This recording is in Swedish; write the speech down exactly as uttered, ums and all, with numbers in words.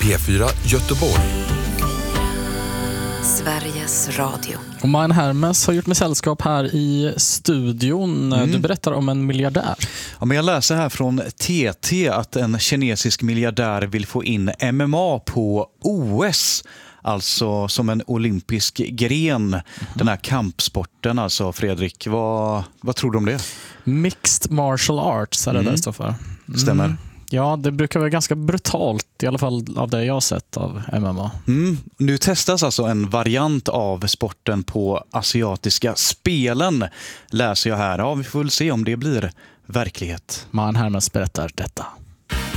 P fyra Göteborg. Sveriges Radio. Och Man Hermes har gjort med sällskap här i studion. Mm. Du berättar om en miljardär. Ja, men jag läser här från T T att en kinesisk miljardär vill få in M M A på O S. Alltså som en olympisk gren. Mm. Den här kampsporten alltså, Fredrik. Vad, vad tror du om det? Mixed martial arts är det mm. där står för. Mm. Stämmer. Ja, det brukar vara ganska brutalt, i alla fall av det jag har sett av M M A. Mm. Nu testas alltså en variant av sporten på asiatiska spelen, läser jag här. Ja, vi får väl se om det blir verklighet. Man Hermes berättar detta.